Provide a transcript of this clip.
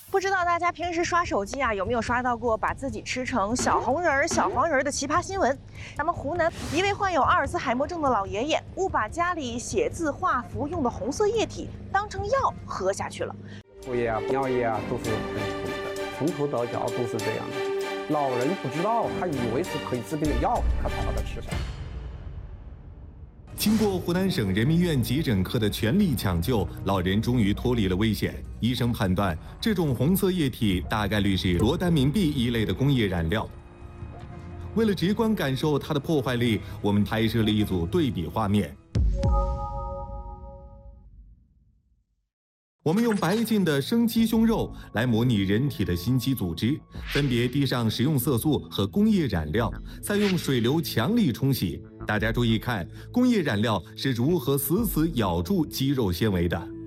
不知道大家平时刷手机啊，有没有刷到过把自己吃成小红人儿、小黄人儿的奇葩新闻？咱们湖南一位患有阿尔兹海默症的老爷爷，误把家里写字画符用的红色液体当成药喝下去了。 副业啊、尿液啊都是很苦的，从头到脚都是这样的。老人不知道，他以为是可以治病的药，他才把它吃下去。 经过湖南省人民医院急诊科的全力抢救，老人终于脱离了危险。医生判断，这种红色液体大概率是罗丹明碧一类的工业染料。为了直观感受它的破坏力，我们拍摄了一组对比画面。我们用白净的生鸡胸肉来模拟人体的心肌组织，分别滴上食用色素和工业染料，再用水流强力冲洗。大家注意看，工业染料是如何死死咬住肌肉纤维的。